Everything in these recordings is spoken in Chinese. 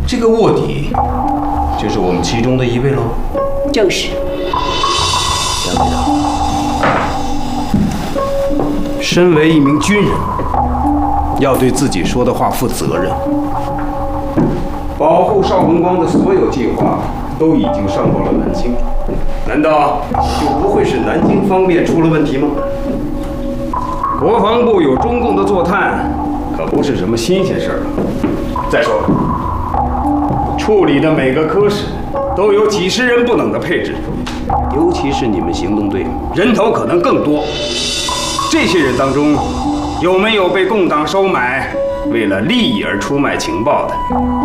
这个卧底就是我们其中的一位喽？ 正是。 杨队长，身为一名军人，要对自己说的话负责任。保护邵文光的所有计划都已经上报了南京，难道就不会是南京方面出了问题吗？国防部有中共的坐探，可不是什么新鲜事儿了。再说了，处理的每个科室都有几十人不等的配置，尤其是你们行动队，人头可能更多。这些人当中，有没有被共党收买，为了利益而出卖情报的？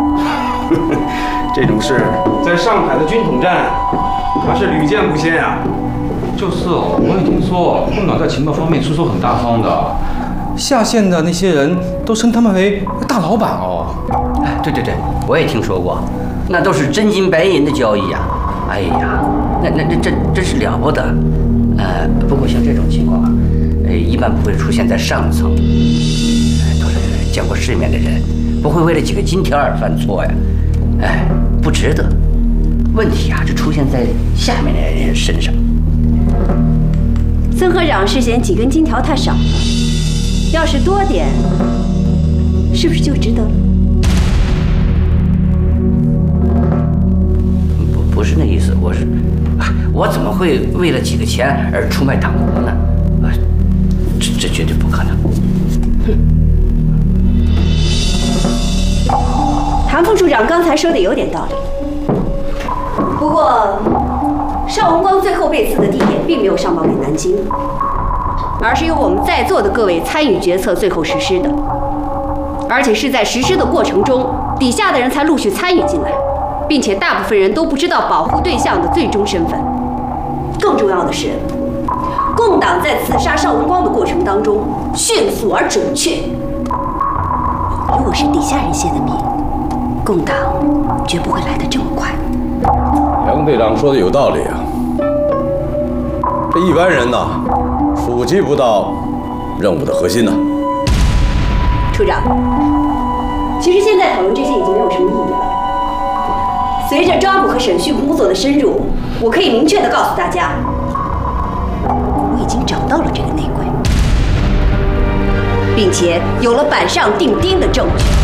这种事在上海的军统站可是屡见不鲜啊！ 就是哦，我也听说共党在情报方面出手很大方的，下线的那些人都称他们为大老板哦。 对，我也听说过，那都是真金白银的交易啊！哎呀，那真是了不得。不过像这种情况啊，一般不会出现在上层，都是见过世面的人，不会为了几个金条而犯错呀。不值得。问题啊，就出现在下面的人身上。 曾科长是嫌几根金条太少了，要是多点，是不是就值得了？ 不是那意思，我怎么会为了几个钱而出卖党国呢？这绝对不可能。 谭副处长刚才说的有点道理，不过邵文光最后被刺的地点并没有上报给南京，而是由我们在座的各位参与决策，最后实施的，而且是在实施的过程中，底下的人才陆续参与进来，并且大部分人都不知道保护对象的最终身份。更重要的是，共党在刺杀邵文光的过程当中迅速而准确。如果是底下人泄的密，共党绝不会来得这么快。 杨队长说的有道理啊，这一般人呐，触及不到任务的核心呐。 处长，其实现在讨论这些已经没有什么意义了。随着抓捕和审讯工作的深入，我可以明确地告诉大家，我已经找到了这个内鬼，并且有了板上钉钉的证据。